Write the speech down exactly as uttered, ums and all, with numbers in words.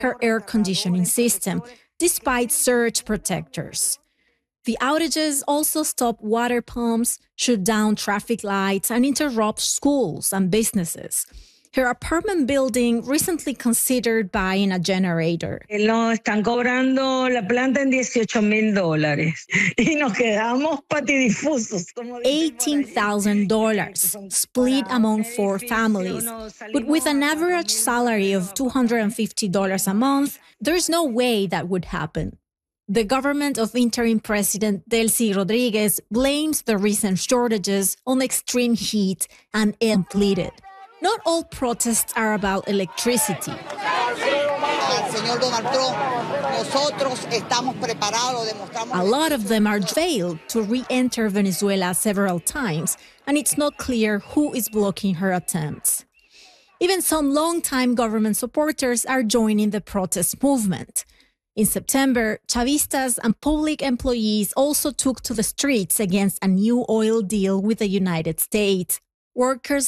her air conditioning system, despite surge protectors. The outages also stop water pumps, shut down traffic lights, and interrupt schools and businesses. Her apartment building recently considered buying a generator. No, están cobrando la planta en dieciocho mil dólares y nos quedamos patidifusos. eighteen thousand dollars, split among four families. But with an average salary of two hundred fifty dollars a month, there's no way that would happen. The government of interim President Delcy Rodriguez blames the recent shortages on extreme heat and completed. Not all protests are about electricity. A lot of them are failed to re-enter Venezuela several times, and it's not clear who is blocking her attempts. Even some longtime government supporters are joining the protest movement. In September, Chavistas and public employees also took to the streets against a new oil deal with the United States. Workers